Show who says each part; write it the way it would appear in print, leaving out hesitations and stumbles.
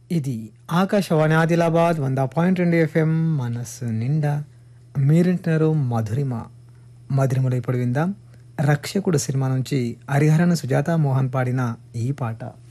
Speaker 1: ఇది ఆకాశవాణి ఆదిలాబాద్ 100.2 ఎఫ్ఎం మనస్సు నిండా. మీరింటున్నారు మధురిమ. మధురిమలో ఇప్పుడు విందాం రక్షకుడు సినిమా నుంచి హరిహరన్ సుజాత మోహన్ పాడిన ఈ పాట.